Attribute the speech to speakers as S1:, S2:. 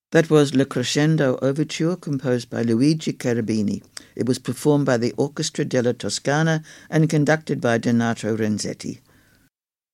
S1: That was Le Crescendo Overture, composed by Luigi Cherubini. It was performed by the Orchestra della Toscana and conducted by Donato Renzetti.